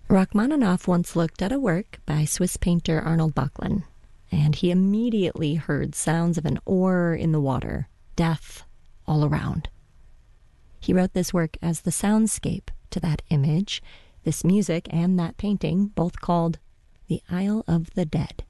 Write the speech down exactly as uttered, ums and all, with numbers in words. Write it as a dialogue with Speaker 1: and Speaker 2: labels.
Speaker 1: Rachmaninoff once looked at a work by Swiss painter Arnold Böcklin, and he immediately heard sounds of an oar in the water, death all around. He wrote this work as the soundscape to that image, this music, and that painting, both called The Isle of the Dead.